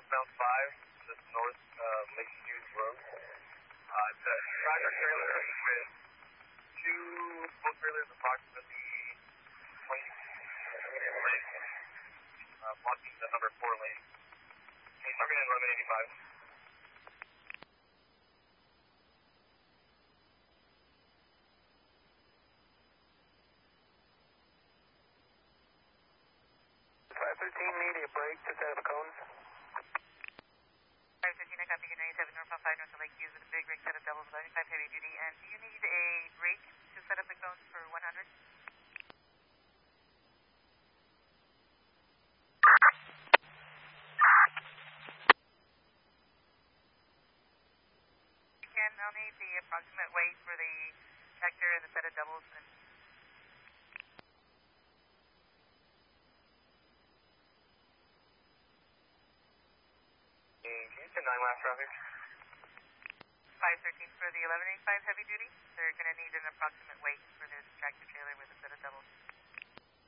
southbound 5, just north Lake Hughes Road. It's a tractor trailer with two boat trailers approximately 20 feet blocking the number 4 lane. Target in 1185. Need a break to set up cones. 513, I copy you 97 northbound 5 north of Lake Hughes with a big rig set of doubles, 95 heavy duty. And do you need a brake to set up the cones for 100? I'll need the approximate weight for the tractor and the set of doubles. And can you 9 last round here? 513 for the 1185 heavy duty. They're going to need an approximate weight for this tractor trailer with a set of doubles.